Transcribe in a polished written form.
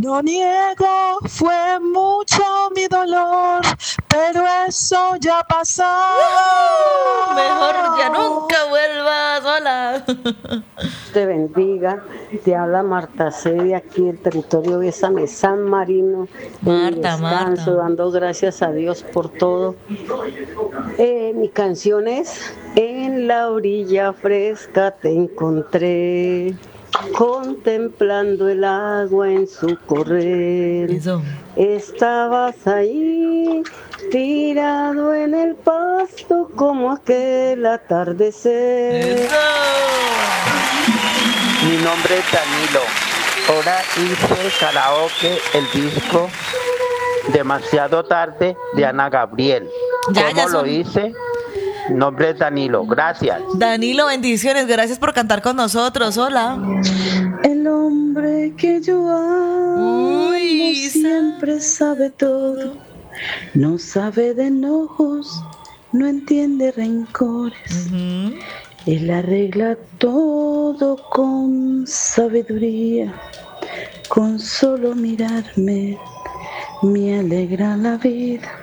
No niego, fue mucho mi dolor, pero eso ya pasó. Mejor ya nunca vuelvas. Hola. Te bendiga, te habla Marta C. de aquí del territorio de San Marino, en mi descanso, dando gracias a Dios por todo. Mi canción es En la orilla fresca te encontré, contemplando el agua en su correr. Eso. Estabas ahí, tirado en el pasto como aquel atardecer. Eso. Mi nombre es Danilo. Ahora hice karaoke el disco Demasiado tarde de Ana Gabriel. ¿Cómo lo hice? Mi nombre es Danilo. Gracias. Danilo, bendiciones. Gracias por cantar con nosotros. Hola. El hombre que yo amo siempre sabe todo. No sabe de enojos, no entiende rencores. Él arregla todo con sabiduría. Con solo mirarme me alegra la vida.